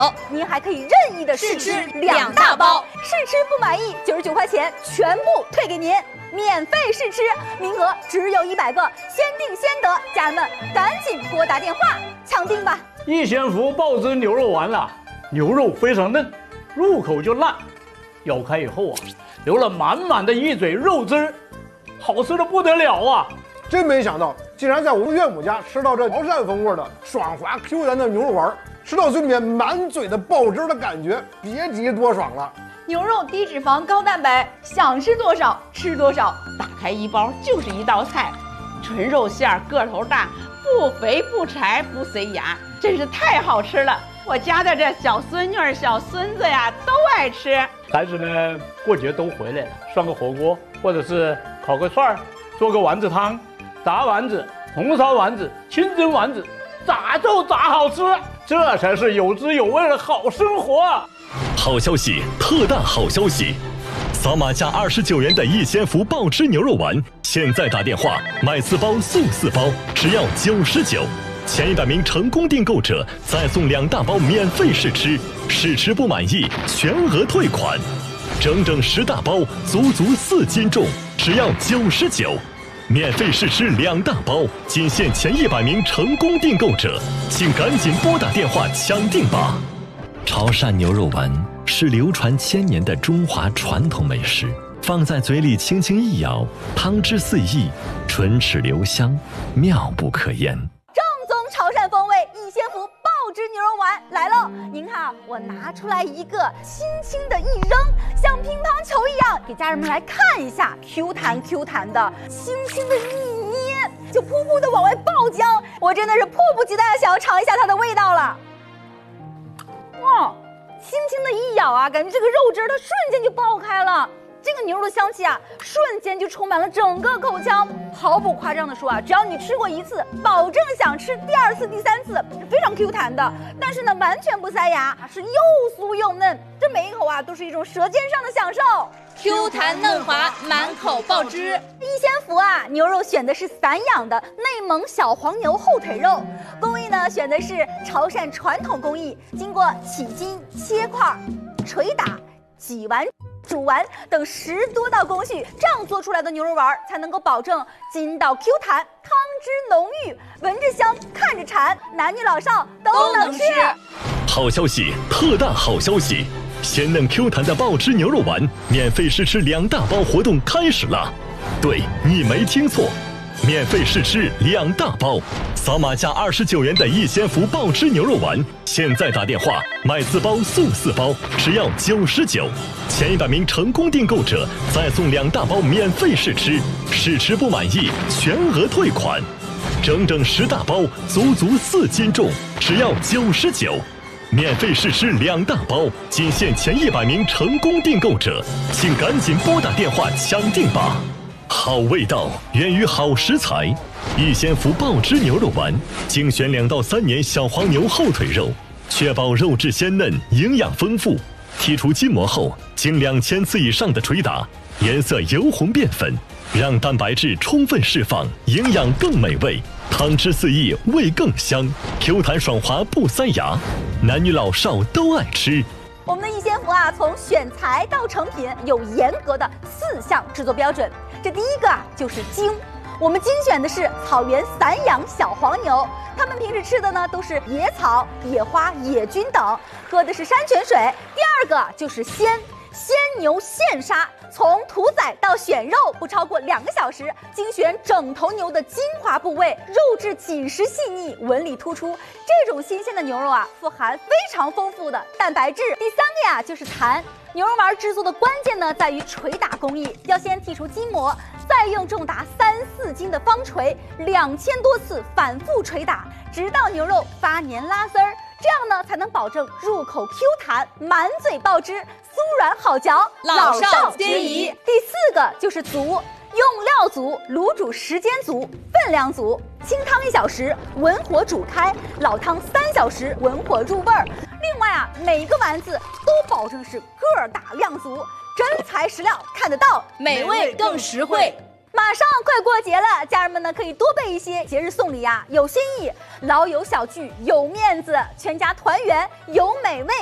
您还可以任意的试吃2大包，试吃不满意99块钱全部退给您，免费试吃，名额只有100个，先定先得，家人们赶紧拨打电话抢订吧！ 逸仙福爆汁牛肉丸啊，牛肉非常嫩，入口就烂，咬开以后啊，流了满满的一嘴肉汁儿，好吃的不得了啊！ 真没想到，竟然在我们岳母家吃到这潮汕风味的爽滑 Q 弹的牛肉丸，吃到嘴里面满嘴的爆汁的感觉，别提多爽了。 牛肉低脂肪高蛋白，想吃多少吃多少，打开一包就是一道菜，纯肉馅个头大，不肥不柴不塞牙，真是太好吃了。我家的这小孙女儿小孙子呀都爱吃。 孩子们过节都回来了，涮个火锅，或者是烤个串儿，做个丸子汤，炸丸子、红烧丸子、清蒸丸子，咋就咋好吃，这才是有滋有味的好生活啊！ 好消息，特大好消息！扫码价29元的逸仙福爆汁牛肉丸，现在打电话买4包送4包，只要99。前100名成功订购者再送2大包免费试吃，试吃不满意全额退款。整整10大包，足4斤重，只要99。免费试吃2大包，仅限前100名成功订购者，请赶紧拨打电话抢订吧！潮汕牛肉丸是流传1000年的中华传统美食，放在嘴里轻轻一咬，汤汁四溢，唇齿留香，妙不可言。 正宗潮汕风味逸仙福爆汁牛肉丸来喽！您看啊，我拿出来一个，轻轻的一扔，像乒乓球一样，给家人们来看一下，Q 弹 Q 弹的，轻轻的一捏，就噗噗的往外爆浆，我真的是迫不及待的想要尝一下它的味道了。哇，轻轻的一咬啊，感觉这个肉汁它瞬间就爆开了。这个牛肉的香气啊，瞬间就充满了整个口腔。毫不夸张的说啊，只要你吃过1次，保证想吃第2次、第3次，是非常 Q 弹的。但是呢，完全不塞牙，是又酥又嫩，这每一口啊都是一种舌尖上的享受。 Q 弹嫩滑，满口爆汁。 逸仙福啊，牛肉选的是散养的内蒙小黄牛后腿肉，工艺呢选的是潮汕传统工艺，经过起筋、切块、捶打、挤完、煮完等10多道工序，这样做出来的牛肉丸才能够保证筋道 Q 弹，汤汁浓郁，闻着香，看着馋，男女老少都能吃。 好消息，特大好消息！鲜嫩 Q 弹的爆汁牛肉丸，免费试吃2大包活动开始了。对，你没听错，免费试吃2大包，扫码价29元的逸仙福爆汁牛肉丸，现在打电话买4包送4包，只要99。前100名成功订购者再送2大包免费试吃，试吃不满意全额退款。整整10大包，足4斤重，只要99。免费试吃2大包，仅限前100名成功订购者，请赶紧拨打电话抢订吧！好味道源于好食材，逸仙福爆汁牛肉丸精选2到3年小黄牛后腿肉，确保肉质鲜嫩、营养丰富。剔除筋膜后，经2000次以上的捶打，颜色由红变粉，让蛋白质充分释放，营养更美味，汤汁四溢，味更香，Q 弹爽滑不塞牙，男女老少都爱吃。 我们的逸仙福啊，从选材到成品有严格的4项制作标准。这第一个啊，就是精。我们精选的是草原散养小黄牛，它们平时吃的呢都是野草、野花、野菌等，喝的是山泉水。第二个就是鲜牛现杀，从屠宰到选肉不超过2个小时，精选整头牛的精华部位，肉质紧实细腻，纹理突出。这种新鲜的牛肉啊，富含非常丰富的蛋白质。第3个呀，就是弹。牛肉丸制作的关键呢，在于捶打工艺，要先剔除筋膜，再用重达3、4斤的方锤2000多次反复捶打，直到牛肉发黏拉丝儿，这样呢才能保证入口 Q 弹，满嘴爆汁，酥软好嚼， 老少皆宜。 第4个就是足，用料足，卤煮时间足，分量足，清汤1小时，文火煮开，老汤3小时，文火入味儿。另外啊，每个丸子都保证是个儿大量足，真材实料看得到， 美味更实惠。 马上快过节了，家人们呢可以多备一些节日送礼呀，有新意，老友小聚有面子，全家团圆有美味。